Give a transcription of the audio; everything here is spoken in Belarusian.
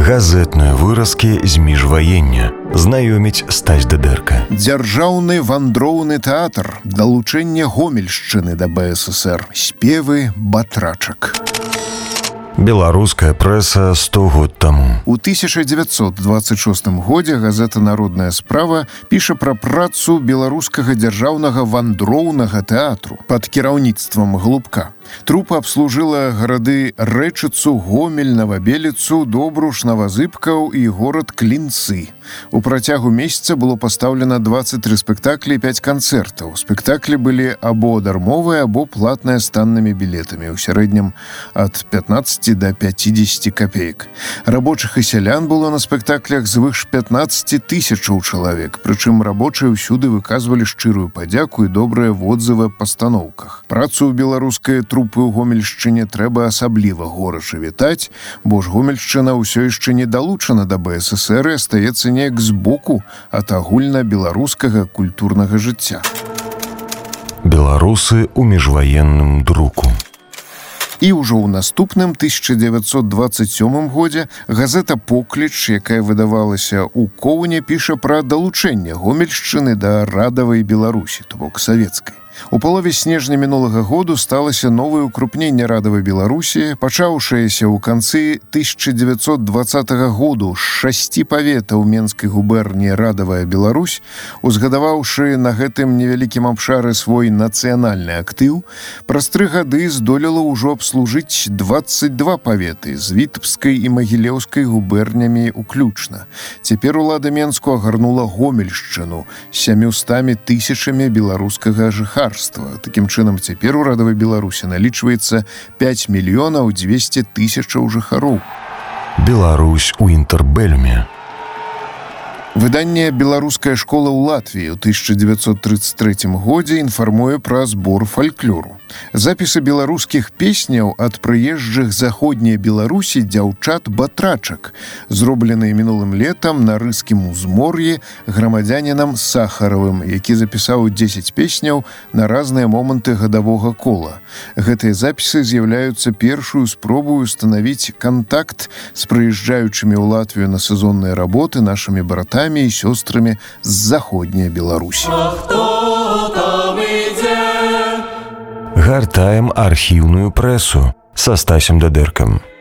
Газетныя выразкі з міжваення. Знаёміць Стась Дыдэрка. Дзяржаўны вандроўны тэатр. Далучэнне Гомельшчыны да БССР. Спевы батрачак. Беларуская прэса 100 год таму. У 1926 годзе газета «Народная справа» піша пра працу беларускага дзяржаўнага вандроўнага тэатру пад кіраўніцтвам Глубка. Трупа абслужыла гарады Рэчыцу, Гомель, Новабеліцу, Добруш, Новазыбкаў і горад Клінцы. У працягу месяца было пастаўлена 23 спектаклі і 5 канцэртаў. Спектаклі былі або дармовыя, або платныя з таннымі білетамі, у сярэднім ад 15 до 50 копеек. Рабочых і сялян было на спектаклях звыш 15 тысячаў чалавек, прычым рабочыя ўсюды выказвалі шчырую падзяку і добрыя водзывы аб пастаноўках. Працу беларускай трупы ў Гомельшчыне трэба асабліва горача вітаць, бо ж Гомельшчына ўсё яшчэ не далучана да БССР і астаецца неяк збоку ад агульна-беларускага культурнага жыцця. Беларусы ў міжваенным друку. І ўжо ў наступным 1927 годзе газета «Покліч», якая выдавалася ў Коўне, піша пра далучэнне Гомельшчыны да радавай Беларусі, то бок савецкай. У палове снежня мінулага году сталася новае укрупненне радавай Беларусі, пачаўшаяся ў канцы 1920 году з 6 паветаў Менскай губерніі радавая Беларусь, узгадаваўшы на гэтым невялікім абшары свой нацыянальны актыў, праз 3 гады здолела ўжо абслужыць 22 паветы з Вітебскай і Магілеўскай губернямі уключна. Цяпер улада Менску агарнула Гомельшчыну 700 тысячамі беларускага жыхарства. Такім чынам, цяпер у радавай Беларусі налічваецца 5 мільёнаў 200 тысячаў жыхароў. Беларусь у інтэрбэльме. Выданне «Беларуская школа» ў Латвіі ў 1933 годзе інфармуе пра збор фальклору. Запісы беларускіх песняў ад прыезджых заходняй Беларусі дзяўчат-батрачак, зробленыя мінулым летам на рыскім узмор'і грамадзянінам Сахаравым, які запісаў 10 песняў на разныя моманты гадавога кола. Гэтыя запісы з'яўляюцца першую спробу устанавіць кантакт з прыязджаючымі ў Латвію на сезонныя работы нашымі братамі і сёстрамі з заходняй Беларусі. Гартаем архіўную прэсу са Стасем Дыдэркам.